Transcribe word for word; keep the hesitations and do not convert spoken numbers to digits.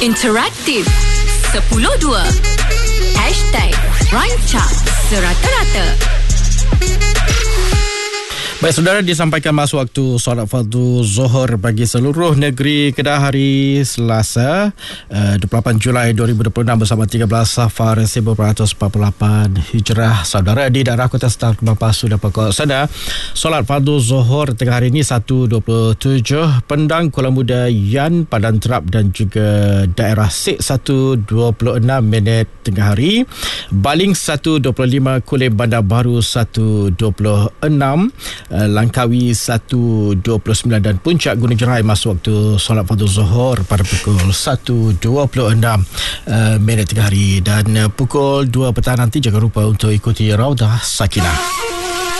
Interaktif sepuluh dua. Hashtag Rancak Serata-Rata. Baik, saudara, disampaikan masuk waktu solat fardu Zuhur bagi seluruh negeri Kedah hari Selasa uh, dua puluh lapan Julai dua ribu dua puluh enam bersama tiga belas Safar seribu empat ratus empat puluh lapan Hijrah. Saudara, di daerah Kota Setar, Kembang Pasu dan Pokok Sada, solat fardu Zuhur tengah hari ini satu dua puluh tujuh, Pendang Kuala Muda Yan Padan Terap dan juga daerah Sik satu dua puluh enam minit tengah hari, Baling satu dua puluh lima, Kulim Bandar Baru satu dua puluh enam, Langkawi satu dua puluh sembilan dan Puncak Gunung Jerai masuk waktu solat fardu Zuhur pada pukul satu dua puluh enam uh, minit tengah hari. Dan uh, pukul dua petang nanti jangan lupa untuk ikuti Raudah Sakinah.